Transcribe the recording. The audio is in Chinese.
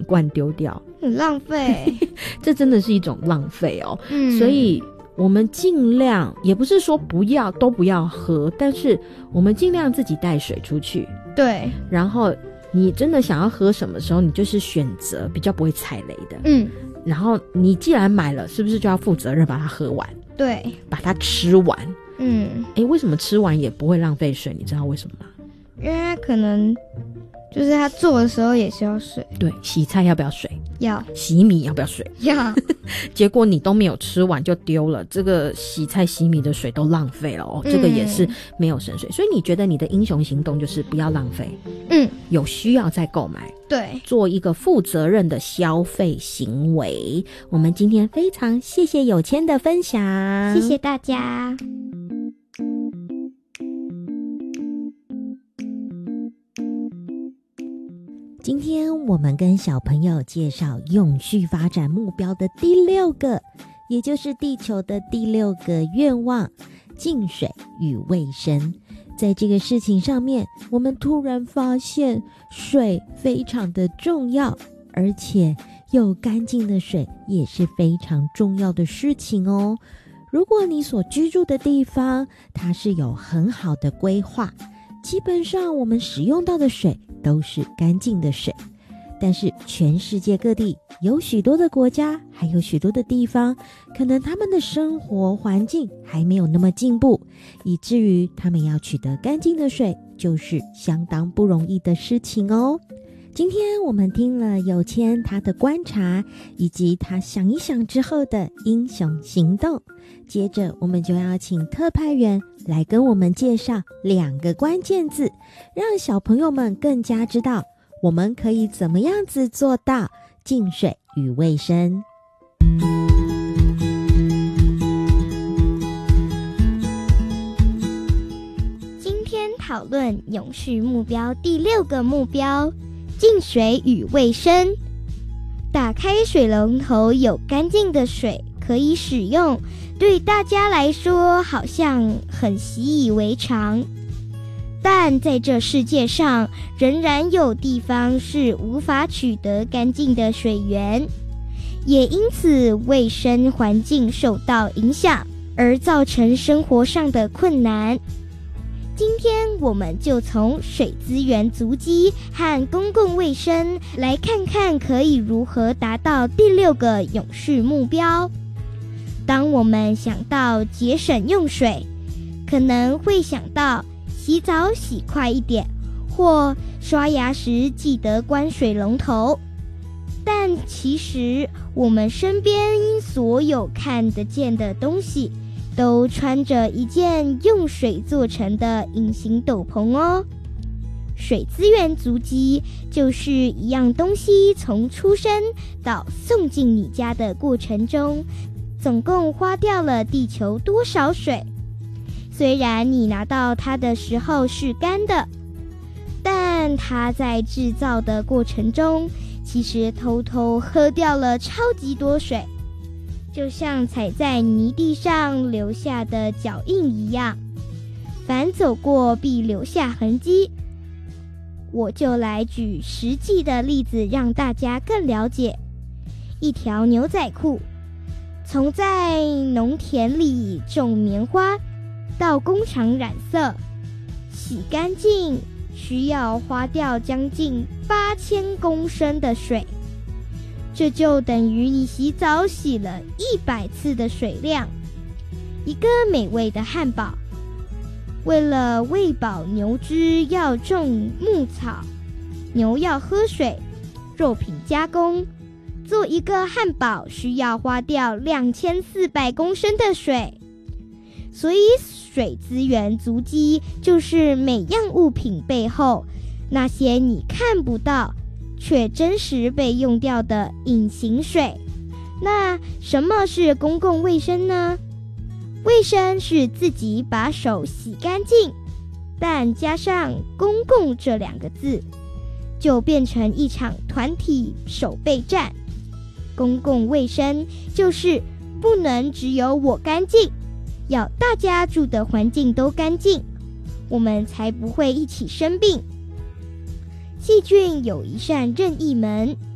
罐丢掉， 很浪费。 这真的是一种浪费哦。所以我们尽量，也不是说不要都不要喝，但是我们尽量自己带水出去。 对， 然后你真的想要喝什么时候，你就是选择比较不会踩雷的。然后你既然买了，是不是就要负责任把它喝完？ 对， 把它吃完。为什么吃完也不会浪费水？你知道为什么吗？ 因为可能就是他做的时候也需要水。 对，洗菜要不要水？ 要。 洗米要不要水？ 要。 结果你都没有吃完就丢了，这个洗菜洗米的水都浪费了哦。这个也是没有省水。所以你觉得你的英雄行动就是不要浪费，有需要再购买， 对， 做一个负责任的消费行为。我们今天非常谢谢有谦的分享， 谢谢大家。 今天我们跟小朋友介绍永续发展目标的第6个，也就是地球的第6个愿望，净水与卫生。在这个事情上面，我们突然发现水非常的重要，而且有干净的水也是非常重要的事情哦。如果你所居住的地方它是有很好的规划，基本上我们使用到的水都是干净的水。但是全世界各地有许多的国家，还有许多的地方，可能他们的生活环境还没有那么进步，以至于他们要取得干净的水就是相当不容易的事情哦。今天我们听了有谦他的观察，以及他想一想之后的英雄行动。接着我们就要请特派员来跟我们介绍2个关键字，让小朋友们更加知道我们可以怎么样子做到净水与卫生。 今天讨论永续目标第6个目标，净水与卫生。打开水龙头，有干净的水可以使用，对大家来说好像很习以为常。但在这世界上，仍然有地方是无法取得干净的水源，也因此卫生环境受到影响，而造成生活上的困难。今天我们就从水资源足迹和公共卫生来看看可以如何达到第6个永续目标。当我们想到节省用水，可能会想到洗澡洗快一点，或刷牙时记得关水龙头。但其实我们身边所有看得见的东西都穿着一件用水做成的隐形斗篷哦。水资源足迹就是一样东西从出生到送进你家的过程中，总共花掉了地球多少水。虽然你拿到它的时候是干的，但它在制造的过程中其实偷偷喝掉了超级多水，就像踩在泥地上留下的脚印一样，凡走过必留下痕迹。我就来举实际的例子，让大家更了解。一条牛仔裤，从在农田里种棉花到工厂染色，洗干净需要花掉将近8000公升的水，这就等于你洗澡洗了100次的水量。一个美味的汉堡，为了喂饱牛只要种牧草，牛要喝水，肉品加工，做一个汉堡需要花掉2400公升的水。所以水资源足迹就是每样物品背后那些你看不到却真实被用掉的隐形水。那什么是公共卫生呢？卫生是自己把手洗干净，但加上公共这2个字，就变成一场团体守备战。公共卫生就是不能只有我干净，要大家住的环境都干净，我们才不会一起生病。细菌有一扇任意门，